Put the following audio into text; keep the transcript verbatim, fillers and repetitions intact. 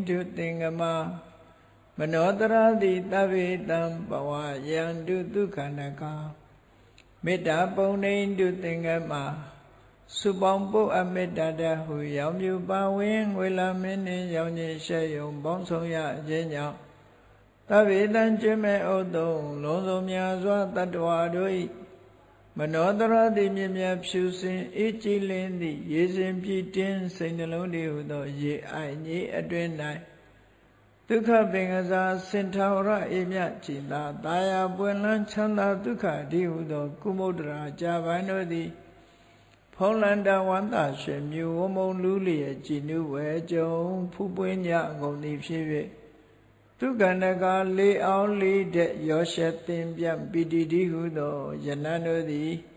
တုသင်္ကမမနောတရာတိတဗ္ဗေတံဘဝယံတုဒုက္ခနကမေတ္တာပုံနေတုသင်္ကမစုပေါင်းပုတ်အမေတ္တာတဟုရောင်မြူပါဝင်ငွေလာမင်းနှင့်ရောင်ကြီးရှဲယုံပေါင်းဆောင်ရခြင်းကြောင့်တဗ္ဗေတံကျွမ်းမဲ့ဥတုံလုံးစုံများစွာတတ္တဝါတို့၏မနောတရာတိမြင့်မြတ်ဖြူစင်အေးကြည်လင်းသည့်ရေစင်ပြည့်တင်းစိတ်နှလုံးတည်းဟုသောရေအိုင်ကြီးအတွင်၌ဒုက္ခပင်ကစားစင်ထာဝရအေမြကြည်သာတာယာပွင့်လန်းချမ်းသာဒုက္ခတည်းဟုသောကုမုဒ္ဒရာကြာပန်တို့သည်ဖုံးလန္တဝန္တာရွှေမြူဝမုံလူလျက်ကြည်နုဝဲကြုံဖူးပွင့်ညအကုန်သည်ဖြစ်၍ဒုက္ခနကလေးအောင်လေးတဲ့ရောရှက်သင်ပြပီတိတည်းဟုသောယနန်တို့သည်